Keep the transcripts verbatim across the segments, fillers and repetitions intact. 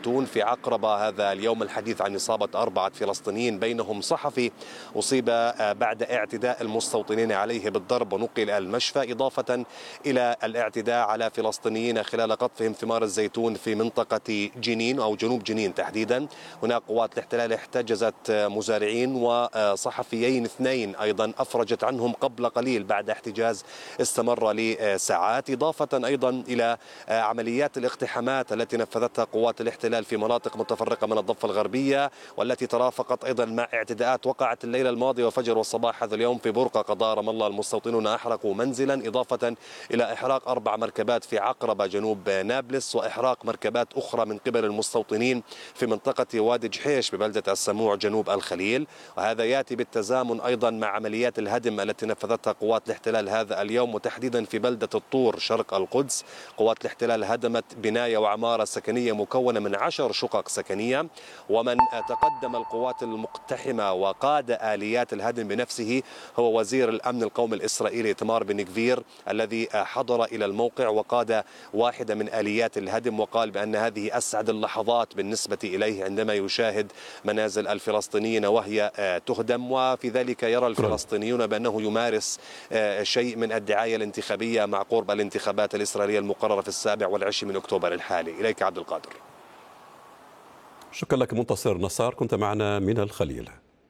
الزيتون في عقربة هذا اليوم الحديث عن إصابة أربعة فلسطينيين بينهم صحفي أصيب بعد اعتداء المستوطنين عليه بالضرب ونقل المشفى، إضافة إلى الاعتداء على فلسطينيين خلال قطفهم ثمار الزيتون في منطقة جنين أو جنوب جنين تحديدا. هناك قوات الاحتلال احتجزت مزارعين وصحفيين اثنين أيضا أفرجت عنهم قبل قليل بعد احتجاز استمر لساعات، إضافة أيضا إلى عمليات الاقتحامات التي نفذتها قوات الاحتلال في مناطق متفرقة من الضفة الغربية، والتي ترافقت أيضا مع اعتداءات وقعت الليلة الماضية وفجر والصباح هذا اليوم في برقة قضاء رام الله. المستوطنون أحرقوا منزلا، إضافة إلى إحراق أربع مركبات في عقربة جنوب نابلس، وإحراق مركبات أخرى من قبل المستوطنين في منطقة وادي جحيش ببلدة السموع جنوب الخليل. وهذا يأتي بالتزامن أيضا مع عمليات الهدم التي نفذتها قوات الاحتلال هذا اليوم، وتحديدا في بلدة الطور شرق القدس. قوات الاحتلال هدمت بناية وعمارة سكنية مكونة من عشر شقق سكنية، ومن تقدم القوات المقتحمة وقاد آليات الهدم بنفسه هو وزير الأمن القومي الإسرائيلي إيتمار بن غفير، الذي حضر إلى الموقع وقاد واحدة من آليات الهدم، وقال بأن هذه أسعد اللحظات بالنسبة إليه عندما يشاهد منازل الفلسطينيين وهي تهدم. وفي ذلك يرى الفلسطينيون بأنه يمارس شيء من الدعاية الانتخابية مع قرب الانتخابات الإسرائيلية المقررة في السابع والعشرين من أكتوبر الحالي. إليك عبد القادر. شكرا لك منتصر نصار، كنت معنا من الخليل.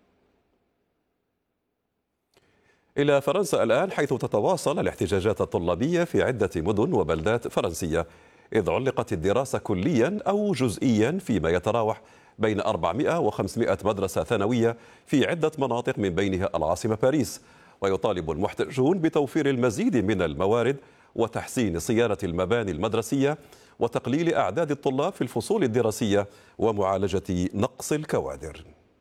إلى فرنسا الآن، حيث تتواصل الاحتجاجات الطلابية في عدة مدن وبلدات فرنسية، إذ علقت الدراسة كليا أو جزئيا فيما يتراوح بين أربعمائة وخمسمائة مدرسة ثانوية في عدة مناطق من بينها العاصمة باريس. ويطالب المحتجون بتوفير المزيد من الموارد وتحسين صيانة المباني المدرسية وتقليل أعداد الطلاب في الفصول الدراسية ومعالجة نقص الكوادر.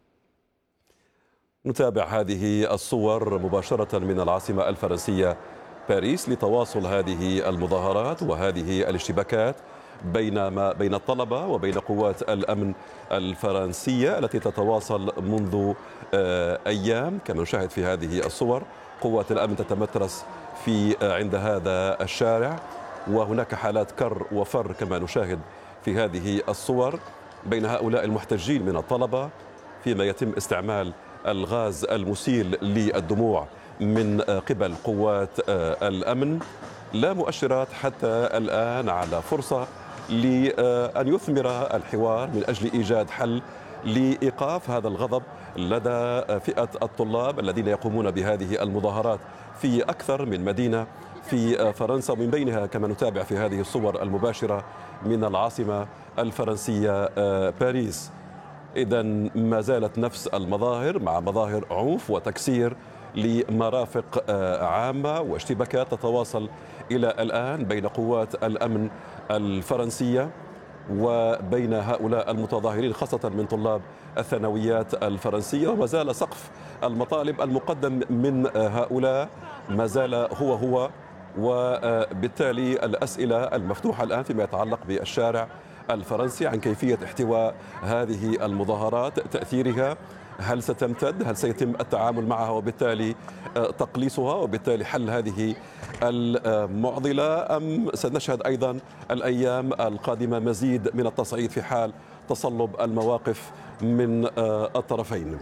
نتابع هذه الصور مباشرة من العاصمة الفرنسية باريس لتواصل هذه المظاهرات وهذه الاشتباكات بين ما بين الطلبة وبين قوات الأمن الفرنسية التي تتواصل منذ أيام. كما نشاهد في هذه الصور قوات الأمن تتمترس في عند هذا الشارع، وهناك حالات كر وفر كما نشاهد في هذه الصور بين هؤلاء المحتجين من الطلبة، فيما يتم استعمال الغاز المسيل للدموع من قبل قوات الأمن. لا مؤشرات حتى الآن على فرصة لأن يثمر الحوار من أجل إيجاد حل لإيقاف هذا الغضب لدى فئة الطلاب الذين يقومون بهذه المظاهرات في أكثر من مدينة في فرنسا، ومن بينها كما نتابع في هذه الصور المباشرة من العاصمة الفرنسية باريس. إذن ما زالت نفس المظاهر مع مظاهر عنف وتكسير لمرافق عامة واشتباكات تتواصل إلى الآن بين قوات الأمن الفرنسية وبين هؤلاء المتظاهرين خاصة من طلاب الثانويات الفرنسية. وما زال سقف المطالب المقدم من هؤلاء ما زال هو هو، وبالتالي الأسئلة المفتوحة الآن فيما يتعلق بالشارع الفرنسي عن كيفية احتواء هذه المظاهرات، تأثيرها، هل ستمتد، هل سيتم التعامل معها وبالتالي تقليصها وبالتالي حل هذه المعضلة، أم سنشهد أيضا الأيام القادمة مزيد من التصعيد في حال تصلب المواقف من الطرفين.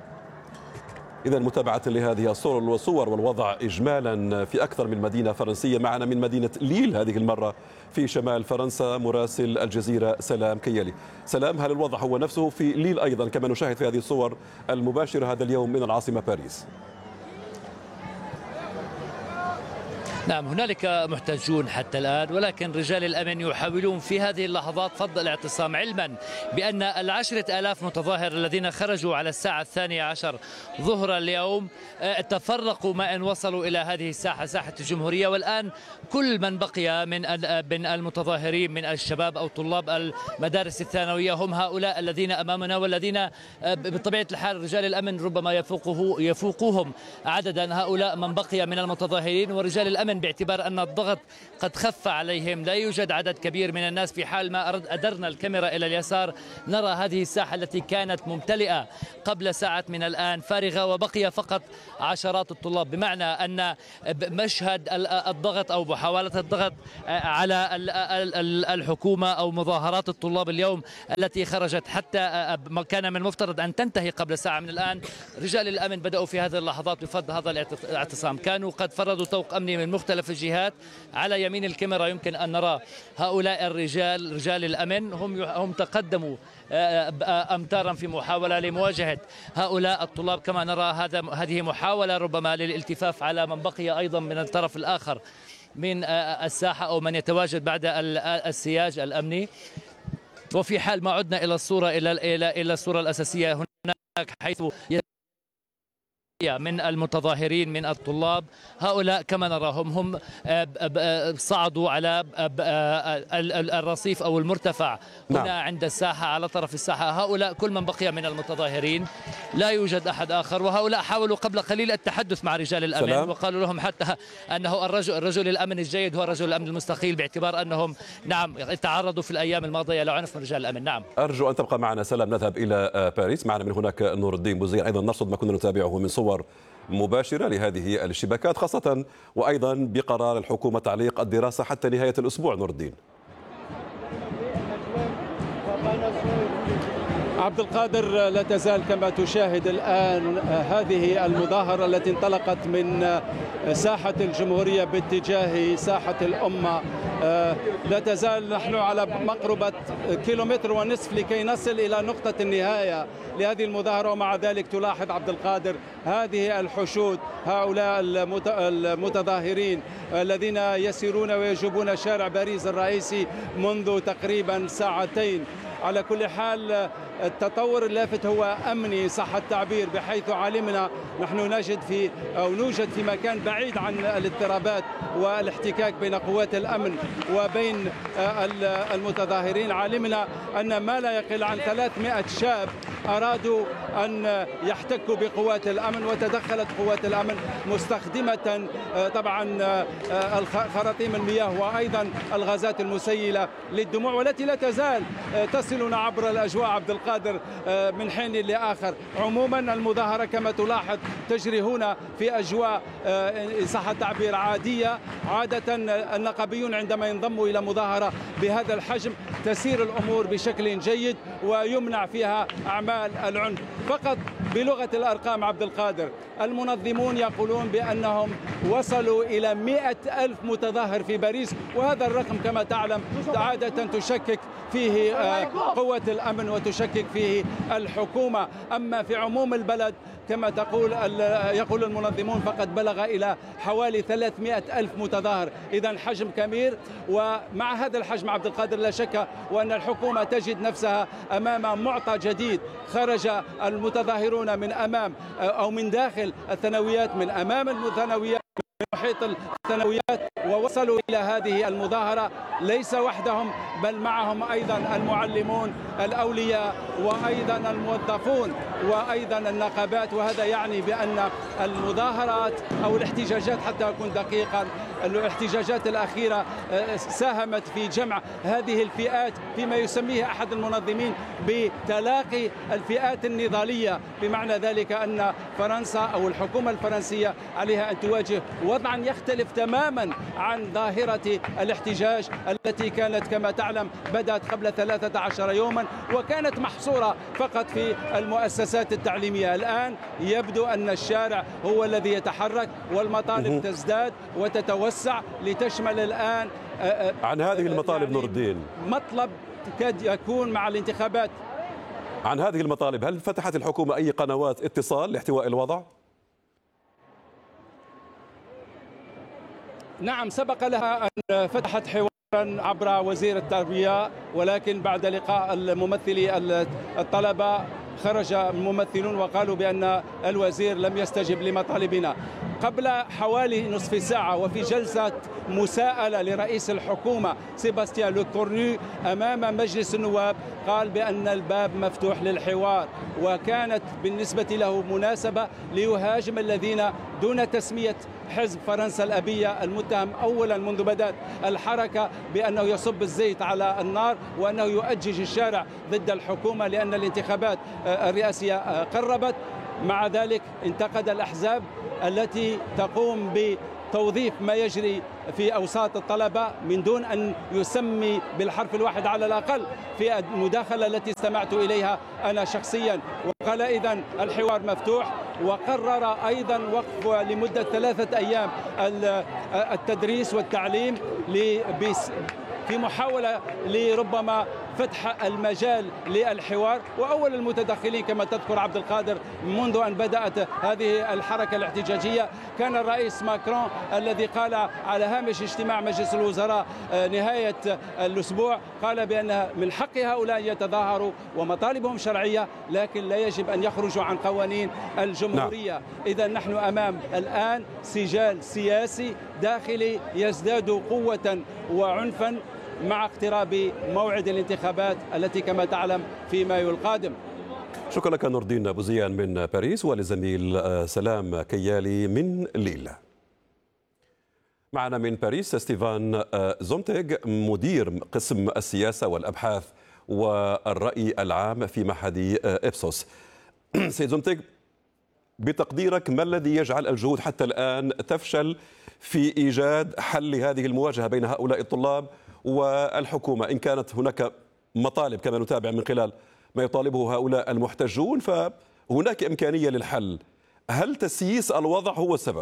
إذا متابعة لهذه الصور والصور والوضع إجمالا في أكثر من مدينة فرنسية، معنا من مدينة ليل هذه المرة في شمال فرنسا مراسل الجزيرة سلام كيالي. سلام، هل الوضع هو نفسه في ليل أيضا كما نشاهد في هذه الصور المباشرة هذا اليوم من العاصمة باريس؟ نعم، هنالك محتجون حتى الآن، ولكن رجال الأمن يحاولون في هذه اللحظات فض الاعتصام، علما بأن العشرة آلاف متظاهر الذين خرجوا على الساعة الثانية عشر ظهر اليوم تفرقوا ما أن وصلوا إلى هذه الساحة، ساحة الجمهورية. والآن كل من بقي من من المتظاهرين من الشباب أو طلاب المدارس الثانوية هم هؤلاء الذين أمامنا، والذين بطبيعة الحال رجال الأمن ربما يفوقه يفوقوهم عددا هؤلاء من بقي من المتظاهرين. ورجال الأمن الأمن باعتبار أن الضغط قد خف عليهم. لا يوجد عدد كبير من الناس. في حال ما أدرنا الكاميرا إلى اليسار نرى هذه الساحة التي كانت ممتلئة قبل ساعة من الآن فارغة، وبقي فقط عشرات الطلاب، بمعنى أن مشهد الضغط أو محاولة الضغط على الحكومة أو مظاهرات الطلاب اليوم التي خرجت حتى كان من المفترض أن تنتهي قبل ساعة من الآن، رجال الأمن بدأوا في هذه اللحظات بفض هذا الاعتصام. كانوا قد فرضوا طوق أمني من مختلف الجهات. على يمين الكاميرا يمكن أن نرى هؤلاء الرجال رجال الأمن هم هم تقدموا أمتارا في محاولة لمواجهة هؤلاء الطلاب. كما نرى هذا هذه محاولة ربما للالتفاف على من بقي أيضا من الطرف الآخر من الساحة أو من يتواجد بعد السياج الأمني. وفي حال ما عدنا إلى الصورة إلى إلى إلى الصورة الأساسية، هناك حيث من المتظاهرين من الطلاب، هؤلاء كما نراهم هم صعدوا على الرصيف أو المرتفع هنا نعم. عند الساحة على طرف الساحة. هؤلاء كل من بقي من المتظاهرين، لا يوجد أحد آخر. وهؤلاء حاولوا قبل قليل التحدث مع رجال الأمن سلام. وقالوا لهم حتى أنه الرجل الرجل الأمن الجيد هو رجل الأمن المستقيل، باعتبار أنهم نعم تعرضوا في الأيام الماضية لعنف من رجال الأمن. نعم أرجو أن تبقى معنا سلام. نذهب إلى باريس، معنا من هناك نور الدين بوزير، أيضا نرصد ما كنا نتابعه من صور مباشرة لهذه الاشتباكات، خاصة وأيضا بقرار الحكومة تعليق الدراسة حتى نهاية الأسبوع. نور الدين. عبد القادر، لا تزال كما تشاهد الآن هذه المظاهرة التي انطلقت من ساحة الجمهورية باتجاه ساحة الأمة. لا تزال نحن على مقربة كيلومتر ونصف لكي نصل إلى نقطة النهاية لهذه المظاهرة. ومع ذلك تلاحظ عبد القادر هذه الحشود، هؤلاء المتظاهرين الذين يسيرون ويجوبون شارع باريس الرئيسي منذ تقريبا ساعتين. على كل حال التطور اللافت هو أمني صح التعبير، بحيث علمنا نحن نجد في أو نوجد في مكان بعيد عن الاضطرابات والاحتكاك بين قوات الأمن وبين المتظاهرين. علمنا أن ما لا يقل عن ثلاثمائة شاب أرادوا أن يحتكوا بقوات الأمن، وتدخلت قوات الأمن مستخدمة طبعا خراطيم المياه وأيضا الغازات المسيلة للدموع، والتي لا تزال تصلنا عبر الأجواء عبد القادر من حين لآخر. عموما المظاهرة كما تلاحظ تجري هنا في أجواء صح التعبير عادية. عادة النقابيون عندما ينضموا إلى مظاهرة بهذا الحجم تسير الأمور بشكل جيد ويمنع فيها أعمال العنف. فقط بلغة الأرقام عبد القادر، المنظمون يقولون بأنهم وصلوا إلى مئة ألف متظاهر في باريس، وهذا الرقم كما تعلم عادة تشكك فيه قوة الأمن وتشكك فيه الحكومة. أما في عموم البلد كما تقول يقول المنظمون فقد بلغ إلى حوالي ثلاثمائة ألف متظاهر. إذن حجم كبير، ومع هذا الحجم عبد القادر لا شك وأن الحكومة تجد نفسها أمام معطى جديد. خرج المتظاهرون من أمام أو من داخل الثانويات، من أمام الثانويات، من محيط الثانويات، ووصلوا إلى هذه المظاهرة ليس وحدهم، بل معهم أيضا المعلمون، الأولياء، وأيضا الموظفون، وأيضا النقابات. وهذا يعني بأن المظاهرات أو الاحتجاجات، حتى أكون دقيقا، الاحتجاجات الأخيرة ساهمت في جمع هذه الفئات فيما يسميه أحد المنظمين بتلاقي الفئات النضالية، بمعنى ذلك أن فرنسا أو الحكومة الفرنسية عليها أن تواجه وضعا يختلف تماما عن ظاهرة الاحتجاج التي كانت كما تعلم بدأت قبل ثلاثة عشر يوما وكانت محصورة فقط في المؤسسات التعليمية. الآن يبدو أن الشارع هو الذي يتحرك والمطالب تزداد وتتوسع لتشمل الآن عن هذه المطالب يعني نور الدين. مطلب قد يكون مع الانتخابات. عن هذه المطالب هل فتحت الحكومة أي قنوات اتصال لاحتواء الوضع؟ نعم، سبق لها أن فتحت حوارا عبر وزير التربية ولكن بعد لقاء الممثلي الطلبة خرج الممثلون وقالوا بأن الوزير لم يستجب لمطالبنا. قبل حوالي نصف ساعة وفي جلسة مساءلة لرئيس الحكومة سيباستيان لوكورنو أمام مجلس النواب قال بأن الباب مفتوح للحوار، وكانت بالنسبة له مناسبة ليهاجم الذين دون تسمية حزب فرنسا الأبية المتهم أولا منذ بدأت الحركة بأنه يصب الزيت على النار وأنه يؤجج الشارع ضد الحكومة لأن الانتخابات الرئاسية قربت. مع ذلك انتقد الأحزاب التي تقوم بتوظيف ما يجري في أوساط الطلبة من دون أن يسمي بالحرف الواحد على الأقل في المداخلة التي استمعت إليها أنا شخصيا. وقال إذن الحوار مفتوح، وقرر أيضا وقف لمدة ثلاثة أيام التدريس والتعليم في محاولة لربما فتح المجال للحوار. وأول المتدخلين كما تذكر عبد القادر منذ أن بدأت هذه الحركة الاحتجاجية كان الرئيس ماكرون الذي قال على هامش اجتماع مجلس الوزراء نهاية الأسبوع قال بأن من حق هؤلاء يتظاهروا ومطالبهم شرعية لكن لا يجب أن يخرجوا عن قوانين الجمهورية. نعم. إذا نحن أمام الآن سجال سياسي داخلي يزداد قوة وعنفا مع اقتراب موعد الانتخابات التي كما تعلم في مايو القادم. شكرا لك نور الدين بوزيان من باريس ولزميل سلام كيالي من ليل. معنا من باريس ستيفان زومتيغ مدير قسم السياسة والأبحاث والرأي العام في معهد إبسوس. سيد زومتيغ، بتقديرك ما الذي يجعل الجهود حتى الآن تفشل في إيجاد حل لهذه المواجهة بين هؤلاء الطلاب والحكومة؟ إن كانت هناك مطالب كما نتابع من خلال ما يطالبه هؤلاء المحتجون فهناك إمكانية للحل، هل تسييس الوضع هو السبب؟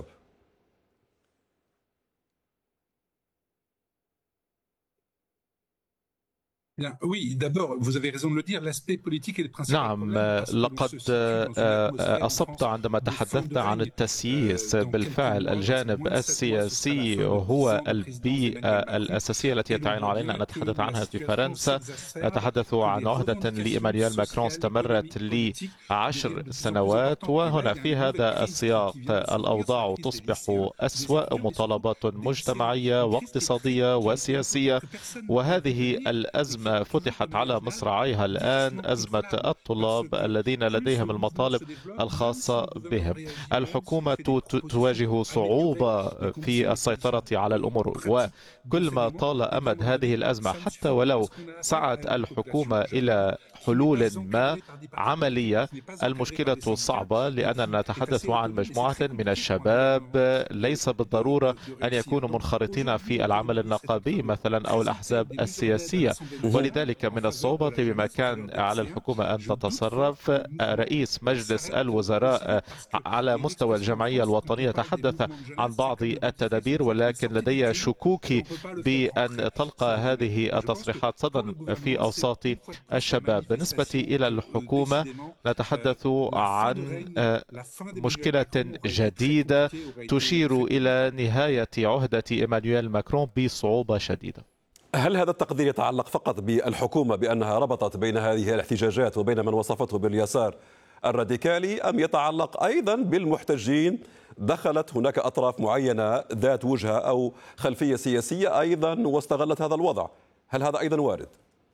نعم، لقد أصبت عندما تحدثت عن التسييس. بالفعل الجانب السياسي هو البيئة الأساسية التي يتعين علينا أن نتحدث عنها في فرنسا. نتحدث عن عهدة لإيمانويل ماكرون استمرت لعشر سنوات، وهنا في هذا السياق الأوضاع تصبح أسوأ، مطالبات مجتمعية واقتصادية وسياسية، وهذه الأزمة فتحت على مصراعيها الآن، أزمة الطلاب الذين لديهم المطالب الخاصة بهم. الحكومة تواجه صعوبة في السيطرة على الأمور، وكل ما طال أمد هذه الأزمة حتى ولو سعت الحكومة إلى حلول ما عملية، المشكلة صعبة لأننا نتحدث عن مجموعة من الشباب ليس بالضرورة أن يكونوا منخرطين في العمل النقابي مثلا أو الأحزاب السياسية، ولذلك من الصعوبة بمكان على الحكومة أن تتصرف. رئيس مجلس الوزراء على مستوى الجمعية الوطنية تحدث عن بعض التدابير، ولكن لدي شكوكي بأن تلقى هذه التصريحات صدى في أوساط الشباب. بالنسبة إلى الحكومة نتحدث عن مشكلة جديدة تشير إلى نهاية عهدة إيمانويل ماكرون بصعوبة شديدة. هل هذا التقدير يتعلق فقط بالحكومة بأنها ربطت بين هذه الاحتجاجات وبين من وصفته باليسار الراديكالي، أم يتعلق أيضا بالمحتجين؟ دخلت هناك أطراف معينة ذات وجهة أو خلفية سياسية أيضا واستغلت هذا الوضع، هل هذا أيضا وارد؟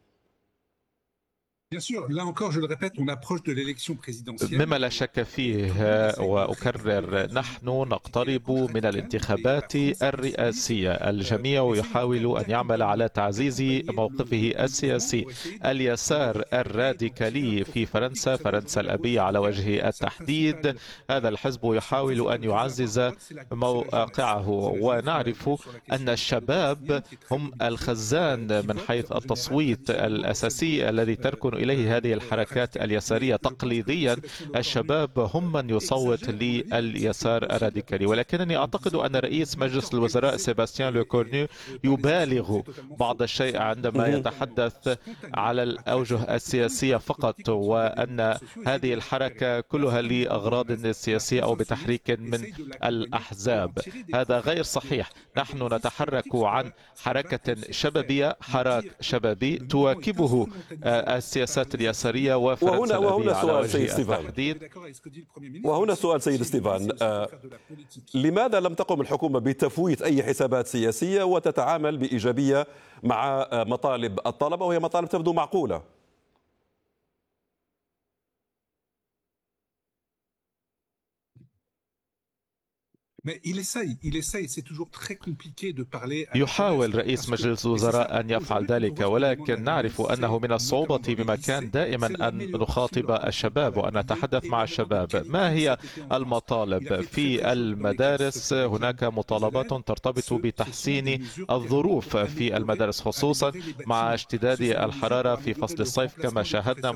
مما لا شك فيه وأكرر، نحن نقترب من الانتخابات الرئاسية. الجميع يحاول أن يعمل على تعزيز موقفه السياسي. اليسار الراديكالي في فرنسا، فرنسا الأبية على وجه التحديد، هذا الحزب يحاول أن يعزز موقعه، ونعرف أن الشباب هم الخزان من حيث التصويت الأساسي الذي تركن إليه هذه الحركات اليسارية. تقليديا الشباب هم من يصوت لليسار الراديكالي، ولكنني أعتقد أن رئيس مجلس الوزراء سيباستيان لوكورنو يبالغ بعض الشيء عندما يتحدث على الأوجه السياسية فقط، وأن هذه الحركة كلها لأغراض سياسية أو بتحريك من الأحزاب. هذا غير صحيح. نحن نتحرك عن حركة شبابية، حراك شبابي تواكبه السياسات اليسارية وفرنسا وهنا على وجه التحديد. وهنا سؤال سيد ستيفان، آه لماذا لم تقم الحكومة بتفويت أي حسابات سياسية وتتعامل بإيجابية مع مطالب الطلبة، وهي مطالب تبدو معقولة؟ يحاول رئيس مجلس الوزراء أن يفعل ذلك، ولكن نعرف أنه من الصعوبة بمكان دائما أن نخاطب الشباب وأن نتحدث مع الشباب. ما هي المطالب في المدارس؟ هناك مطالبات ترتبط بتحسين الظروف في المدارس، خصوصا مع اشتداد الحرارة في فصل الصيف كما شاهدنا.